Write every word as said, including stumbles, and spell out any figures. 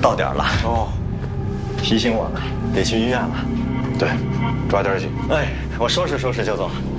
到点了。 哦， 提醒我了，得去医院了。 对，抓点紧。 哎，我收拾收拾就走。